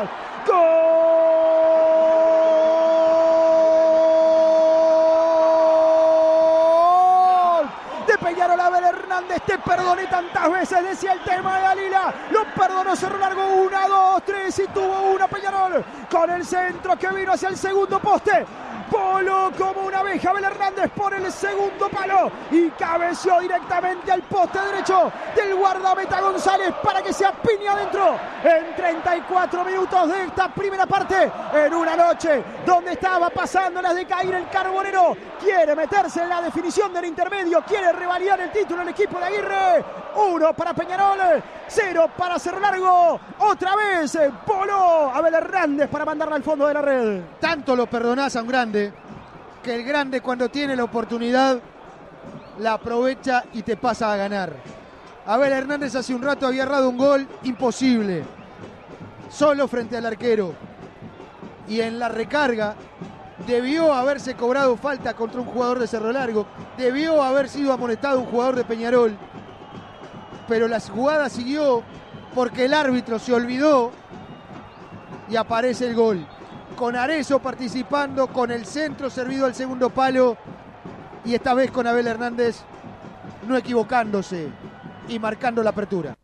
Peñarol. ¡Gol! De Peñarol a Abel Hernández. Te perdoné tantas veces, decía el tema de Dalila. Lo perdonó Cerro Largo. 1, 2, 3 y tuvo una Peñarol. Con el centro que vino hacia el segundo poste. Voló como una abeja Abel Hernández por el segundo palo y cabeció directamente al poste derecho del guardameta González para que se apiñe adentro en 34 minutos de esta primera parte, en una noche donde estaba pasando las de caer el Carbonero. Quiere meterse en la definición del intermedio, quiere revalidar el título el equipo de Aguirre. 1 para Peñarol, 0 para Cerro Largo. Otra vez voló Abel Hernández para mandarla al fondo de la red. Tanto lo perdonás a un grande, que el grande cuando tiene la oportunidad la aprovecha y te pasa a ganar. Abel Hernández hace un rato había errado un gol imposible, solo frente al arquero, y en la recarga debió haberse cobrado falta contra un jugador de Cerro Largo, debió haber sido amonestado un jugador de Peñarol, pero la jugada siguió porque el árbitro se olvidó y aparece el gol. Con Arezzo participando, con el centro servido al segundo palo y esta vez con Abel Hernández no equivocándose y marcando la apertura.